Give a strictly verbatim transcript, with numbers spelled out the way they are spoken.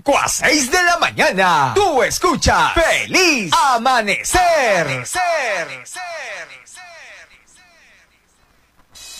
cinco a seis de la mañana. Tú escuchas Feliz Amanecer. Amanecer.